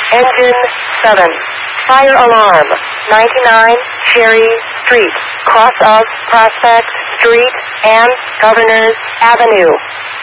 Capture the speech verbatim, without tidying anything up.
Engine seven. Fire alarm. ninety-nine Cherry Street, cross of Prospect Street and Governors Avenue.